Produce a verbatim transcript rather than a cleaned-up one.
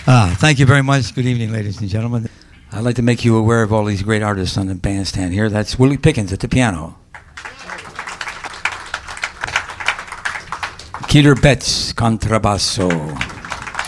Ah, thank you very much. Good evening, ladies and gentlemen. I'd like to make you aware of all these great artists on the bandstand here. That's Willie Pickens at the piano. Keter Betts, contrabasso.